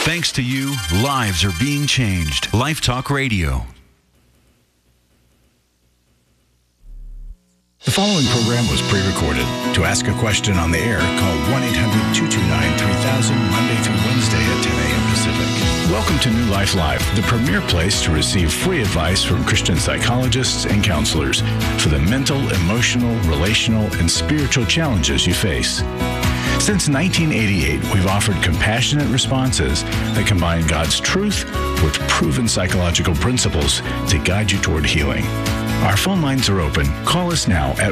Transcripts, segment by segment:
Thanks to you, lives are being changed. Life Talk Radio. The following program was pre-recorded. To ask a question on the air, call 1-800-229-3000 Monday through Wednesday at 10 a.m. Pacific. Welcome to New Life Live, the premier place to receive free advice from Christian psychologists and counselors for the mental, emotional, relational, and spiritual challenges you face. Since 1988, we've offered compassionate responses that combine God's truth with proven psychological principles to guide you toward healing. Our phone lines are open. Call us now at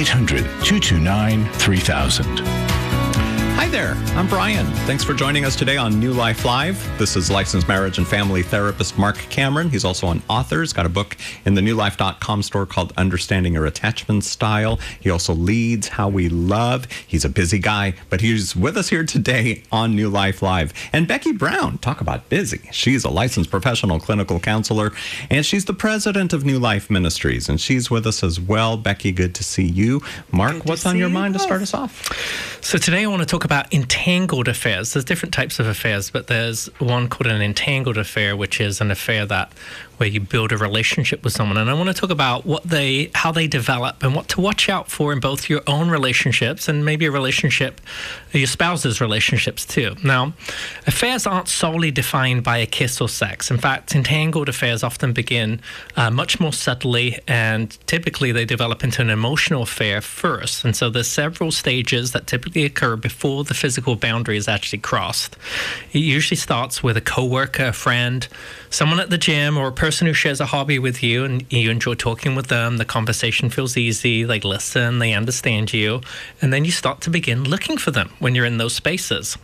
1-800-229-3000. Hi there, I'm Brian. Thanks for joining us today on New Life Live. This is licensed marriage and family therapist Mark Cameron. He's also an author. He's got a book in the newlife.com store called Understanding Your Attachment Style. He also leads How We Love. He's a busy guy, but he's with us here today on New Life Live. And Becky Brown, talk about busy. She's a licensed professional clinical counselor, and she's the president of New Life Ministries, and she's with us as well. Becky, good to see you. Mark, what's on your mind to start us off? So today I want to talk about entangled affairs. There's different types of affairs, but there's one called an entangled affair, which is an affair where you build a relationship with someone. And I want to talk about how they develop and what to watch out for in both your own relationships and maybe your spouse's relationships too. Now, affairs aren't solely defined by a kiss or sex. In fact, entangled affairs often begin much more subtly, and typically they develop into an emotional affair first. And so there's several stages that typically occur before the physical boundary is actually crossed. It usually starts with a coworker, a friend, someone at the gym, or a person who shares a hobby with you, and you enjoy talking with them. The conversation feels easy. They listen, they understand you, and then you start to begin looking for them when you're in those spaces.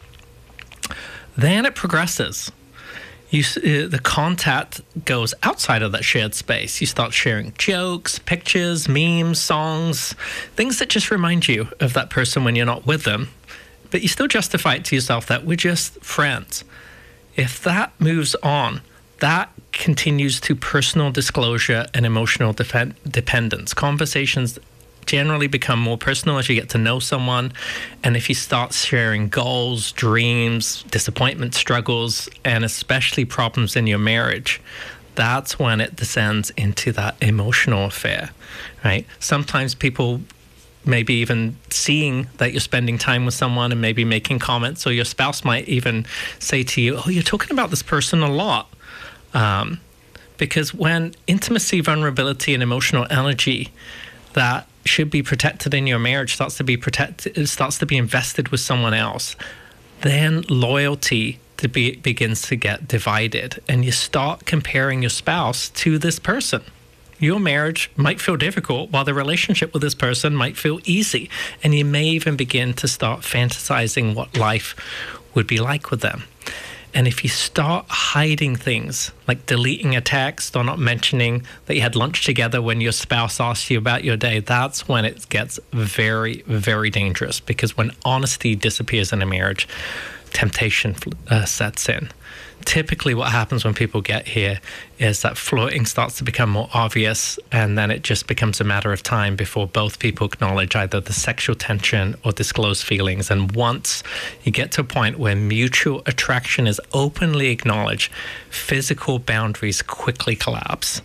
Then it progresses. The contact goes outside of that shared space. You start sharing jokes, pictures, memes, songs, things that just remind you of that person when you're not with them. But you still justify it to yourself that we're just friends. If that moves on, that continues to personal disclosure and emotional dependence. Conversations generally become more personal as you get to know someone. And if you start sharing goals, dreams, disappointment, struggles, and especially problems in your marriage, that's when it descends into that emotional affair, right? Sometimes people maybe even seeing that you're spending time with someone and maybe making comments, or your spouse might even say to you, oh, you're talking about this person a lot. Because when intimacy, vulnerability, and emotional energy that should be protected in your marriage starts to be invested with someone else, then loyalty begins to get divided, and you start comparing your spouse to this person. Your marriage might feel difficult while the relationship with this person might feel easy, and you may even begin to start fantasizing what life would be like with them. And if you start hiding things, like deleting a text or not mentioning that you had lunch together when your spouse asks you about your day, that's when it gets very, very dangerous. Because when honesty disappears in a marriage, temptation sets in. Typically what happens when people get here is that flirting starts to become more obvious, and then it just becomes a matter of time before both people acknowledge either the sexual tension or disclose feelings. And once you get to a point where mutual attraction is openly acknowledged, physical boundaries quickly collapse.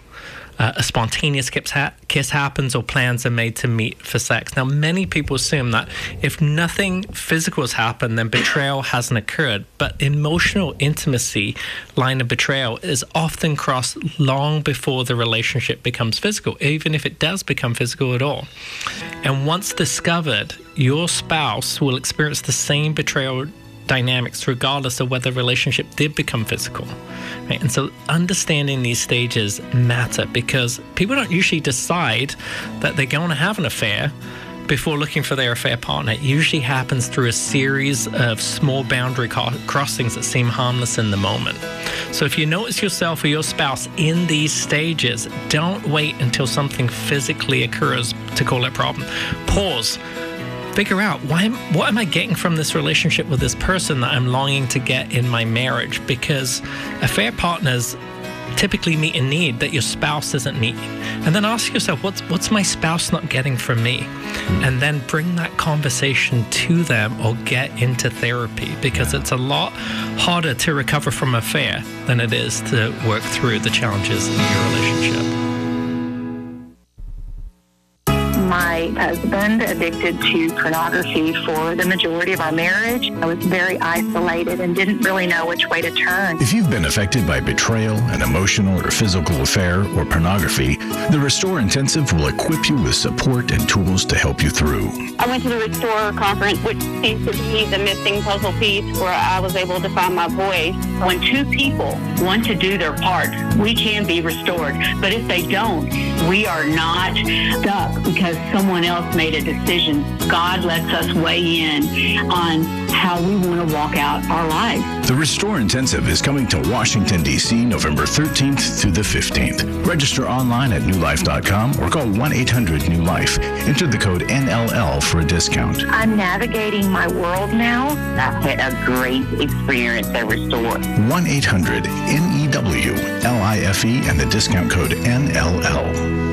A spontaneous kiss happens, or plans are made to meet for sex. Now, many people assume that if nothing physical has happened, then betrayal hasn't occurred. But emotional intimacy, line of betrayal, is often crossed long before the relationship becomes physical, even if it does become physical at all. And once discovered, your spouse will experience the same betrayal dynamics regardless of whether the relationship did become physical, right? And so understanding these stages matter, because people don't usually decide that they're going to have an affair before looking for their affair partner. It usually happens through a series of small boundary crossings that seem harmless in the moment. So if you notice yourself or your spouse in these stages, don't wait until something physically occurs to call it a problem. Pause. Figure out, what am I getting from this relationship with this person that I'm longing to get in my marriage? Because affair partners typically meet a need that your spouse isn't meeting. And then ask yourself, what's my spouse not getting from me? And then bring that conversation to them or get into therapy, because it's a lot harder to recover from an affair than it is to work through the challenges in your relationship. My husband addicted to pornography for the majority of our marriage. I was very isolated and didn't really know which way to turn. If you've been affected by betrayal, an emotional or physical affair, or pornography, the Restore Intensive will equip you with support and tools to help you through. I went to the Restore conference, which seems to be the missing puzzle piece where I was able to find my voice. When two people want to do their part, we can be restored. But if they don't, we are not stuck because someone else made a decision. God lets us weigh in on how we want to walk out our lives. The Restore Intensive is coming to Washington, D.C. November 13th through the 15th. Register online at newlife.com or call 1-800-NEW-LIFE. Enter the code NLL for a discount. I'm navigating my world now. I've had a great experience at Restore. 1-800-NEWLIFE and the discount code NLL.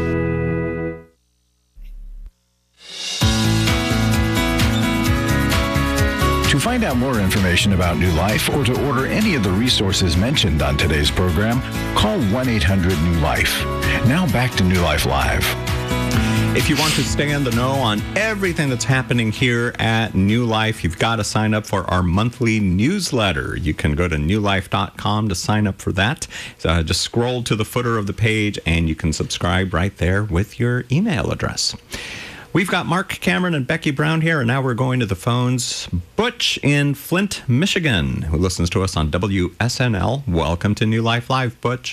To find out more information about New Life or to order any of the resources mentioned on today's program, call 1-800-NEW-LIFE. Now back to New Life Live. If you want to stay in the know on everything that's happening here at New Life, you've got to sign up for our monthly newsletter. You can go to newlife.com to sign up for that. So just scroll to the footer of the page and you can subscribe right there with your email address. We've got Mark Cameron and Becky Brown here, and now we're going to the phones. Butch in Flint, Michigan, who listens to us on WSNL. Welcome to New Life Live, Butch.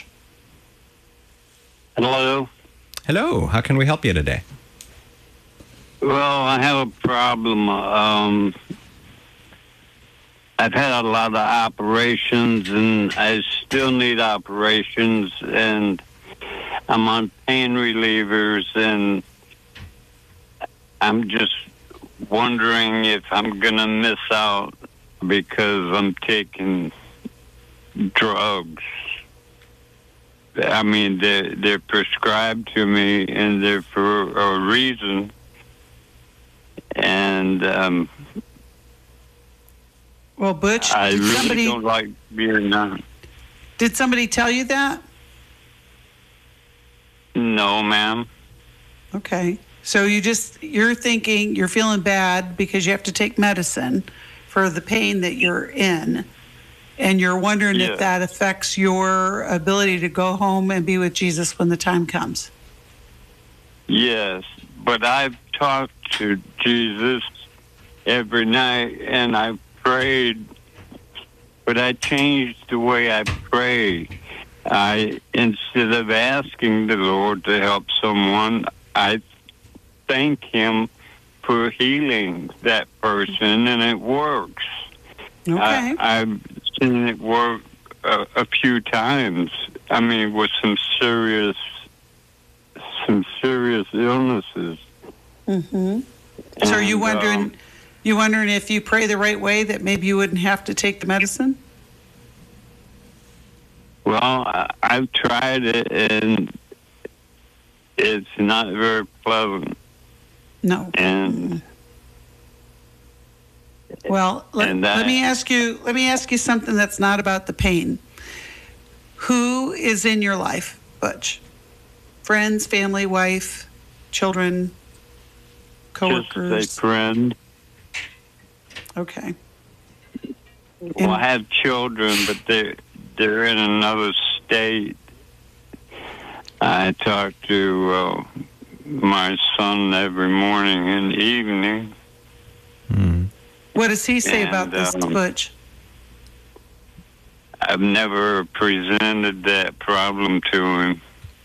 Hello. Hello. How can we help you today? Well, I have a problem. I've had a lot of operations, and I still need operations, and I'm on pain relievers, and I'm just wondering if I'm going to miss out because I'm taking drugs. I mean, they're prescribed to me, and they're for a reason. And well, Butch, I really don't like beer now. Did somebody tell you that? No, ma'am. Okay. So you're thinking, you're feeling bad because you have to take medicine for the pain that you're in. And you're wondering if that affects your ability to go home and be with Jesus when the time comes. Yes, but I've talked to Jesus every night and I prayed, but I changed the way I pray. Instead of asking the Lord to help someone, I thank Him for healing that person, and it works. Okay. I've seen it work a few times. I mean, with some serious illnesses. Mm-hmm. So are you wondering if you pray the right way that maybe you wouldn't have to take the medicine? Well, I've tried it, and it's not very pleasant. No. And well, let me ask you something that's not about the pain. Who is in your life, Butch? Friends, family, wife, children, coworkers? Just a friend. Okay. Well, I have children, but they're in another state. I talk to my son every morning and evening. What does he say about this, Butch? I've never presented that problem to him.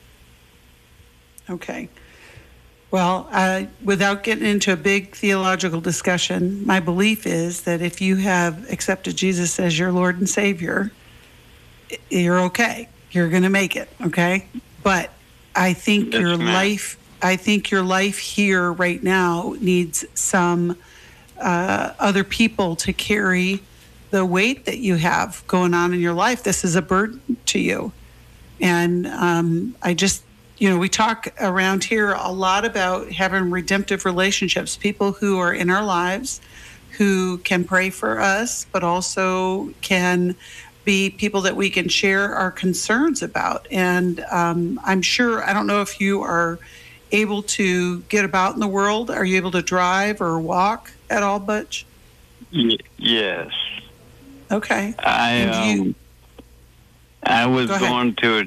Okay. Well, without getting into a big theological discussion, my belief is that if you have accepted Jesus as your Lord and Savior, you're okay. You're going to make it, okay? But I think your life here right now needs some other people to carry the weight that you have going on in your life. This is a burden to you. And I just, we talk around here a lot about having redemptive relationships, people who are in our lives who can pray for us, but also can be people that we can share our concerns about. And I'm sure, I don't know if you are able to get about in the world. Are you able to drive or walk at all, Butch? Yes. Okay. I was going to a